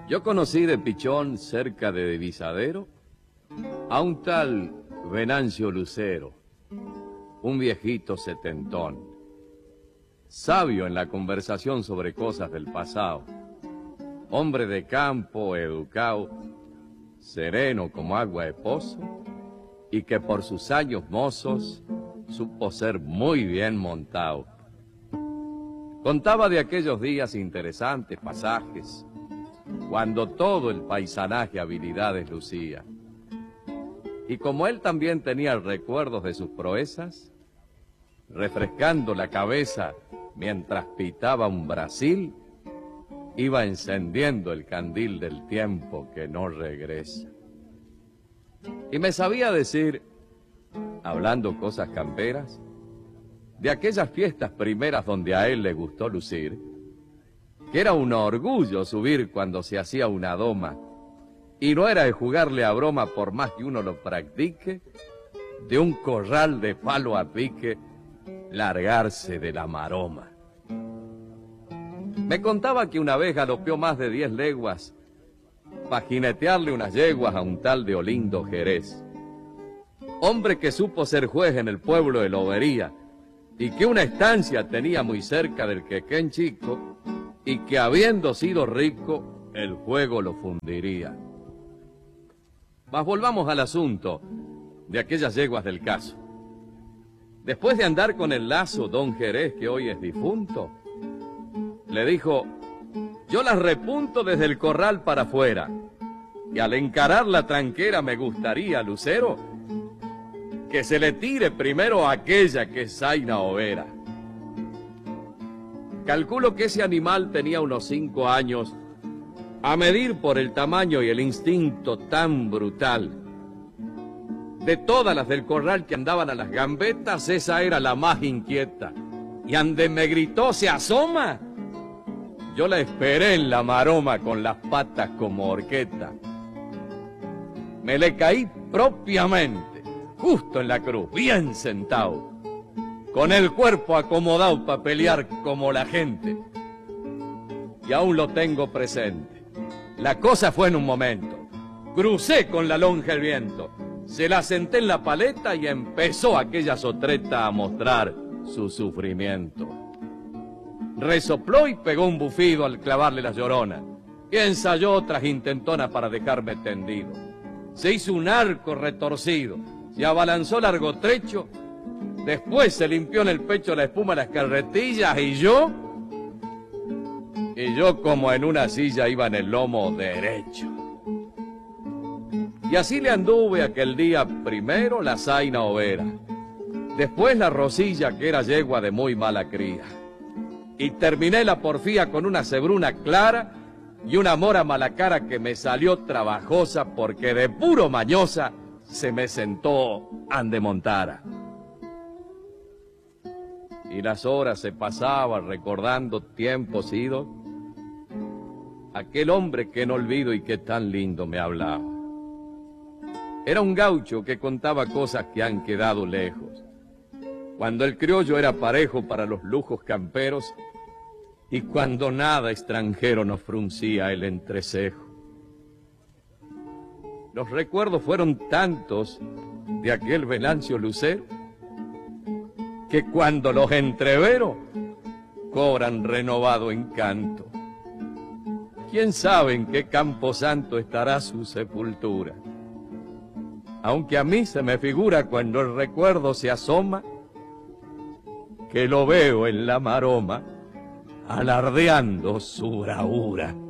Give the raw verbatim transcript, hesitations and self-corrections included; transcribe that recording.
Yo conocí de pichón cerca de Divisadero a un tal Venancio Lucero, un viejito setentón, sabio en la conversación sobre cosas del pasado, hombre de campo, educado, sereno como agua de pozo, y que por sus años mozos supo ser muy bien montado. Contaba de aquellos días interesantes, pasajes, cuando todo el paisanaje habilidades lucía. Y como él también tenía recuerdos de sus proezas, refrescando la cabeza mientras pitaba un Brasil, iba encendiendo el candil del tiempo que no regresa. Y me sabía decir, hablando cosas camperas, de aquellas fiestas primeras donde a él le gustó lucir, que era un orgullo subir cuando se hacía una doma, y no era de jugarle a broma por más que uno lo practique, de un corral de palo a pique, largarse de la maroma. Me contaba que una vez galopeó más de diez leguas pa' jinetearle unas yeguas a un tal de Olindo Jerez, hombre que supo ser juez en el pueblo de Lobería, y que una estancia tenía muy cerca del Quequén Chico, y que habiendo sido rico, el juego lo fundiría. Mas volvamos al asunto de aquellas yeguas del caso. Después de andar con el lazo don Jerez, que hoy es difunto, le dijo, yo las repunto desde el corral para afuera, y al encarar la tranquera me gustaría, Lucero, que se le tire primero a aquella que es zaina overa. Calculo que ese animal tenía unos cinco años, a medir por el tamaño y el instinto tan brutal. De todas las del corral que andaban a las gambetas, esa era la más inquieta. Y ande me gritó, ¿se asoma? Yo la esperé en la maroma con las patas como horqueta. Me le caí propiamente, justo en la cruz, bien sentado, con el cuerpo acomodado para pelear como la gente. Y aún lo tengo presente. La cosa fue en un momento. Crucé con la lonja el viento, se la senté en la paleta y empezó aquella sotreta a mostrar su sufrimiento. Resopló y pegó un bufido al clavarle la llorona, y ensayó otras intentonas para dejarme tendido. Se hizo un arco retorcido, se abalanzó largo trecho, después se limpió en el pecho la espuma de las carretillas, y yo, y yo como en una silla iba en el lomo derecho. Y así le anduve aquel día primero la zaina overa, después la rosilla que era yegua de muy mala cría, y terminé la porfía con una cebruna clara y una mora mala cara que me salió trabajosa porque de puro mañosa se me sentó ande montara. Y las horas se pasaban recordando tiempos idos, aquel hombre que no olvido y que tan lindo me hablaba. Era un gaucho que contaba cosas que han quedado lejos, cuando el criollo era parejo para los lujos camperos y cuando nada extranjero nos fruncía el entrecejo. Los recuerdos fueron tantos de aquel Venancio Lucero que cuando los entrevero cobran renovado encanto. ¿Quién sabe en qué campo santo estará su sepultura? Aunque a mí se me figura cuando el recuerdo se asoma que lo veo en la maroma alardeando su bravura.